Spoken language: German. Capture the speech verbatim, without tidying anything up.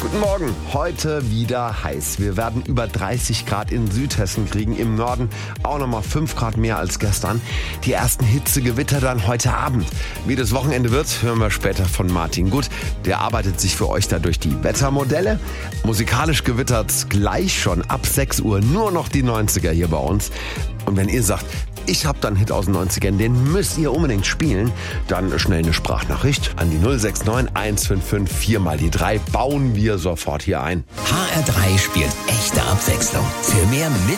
Guten Morgen. Heute wieder heiß. Wir werden über dreißig Grad in Südhessen kriegen. Im Norden auch nochmal fünf Grad mehr als gestern. Die ersten Hitzegewitter dann heute Abend. Wie das Wochenende wird, hören wir später von Martin Gut. Der arbeitet sich für euch da durch die Wettermodelle. Musikalisch gewittert's gleich schon ab sechs Uhr. Nur noch die neunziger hier bei uns. Und wenn ihr sagt, ich hab da einen Hit aus den neunzigern, den müsst ihr unbedingt spielen, dann schnell eine Sprachnachricht an die null sechs neun eins fünf fünf vier mal die drei. Bauen wir sofort hier ein. H R drei spielt echte Abwechslung. Für mehr mit